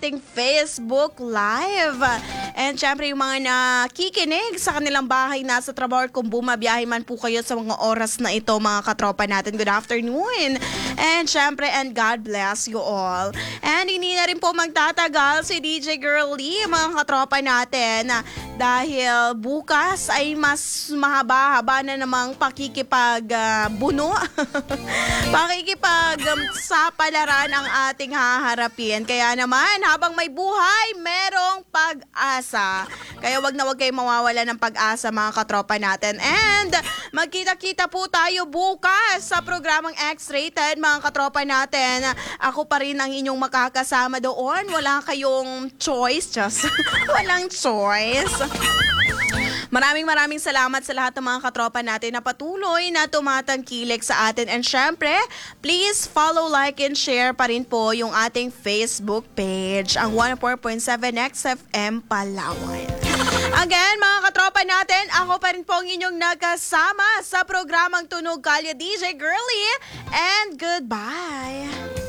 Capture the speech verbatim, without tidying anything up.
ating Facebook Live. And syempre yung mga nakikinig sa kanilang bahay, nasa trabaho, kung bumabiyahe man po kayo sa mga oras na ito, mga katropa natin, good afternoon. And syempre, and God bless you all. And hindi na rin po magtatagal si D J Girlie, mga katropa natin, dahil bukas ay mas mahaba-haba na namang pakikipag-buno. Uh, pakikipag-sapalaran ang ating haharapin. Kaya naman, habang may buhay, merong pag-asa. Kaya wag na wag kayo mawawala ng pag-asa, mga katropa natin. And magkita-kita po tayo bukas sa programang X-Rated, mga katropa natin. Ako pa rin ang inyong makakasama doon. Wala kayong choice. Just walang choice. Maraming maraming salamat sa lahat ng mga katropa natin na patuloy na tumatangkilik sa atin. And syempre, please follow, like, and share pa rin po yung ating Facebook page, ang one oh four point seven X F M Palawan. Again, mga katropa natin, ako pa rin po ang inyong nakasama sa programang Tunog Kalye, D J Girlie, and goodbye!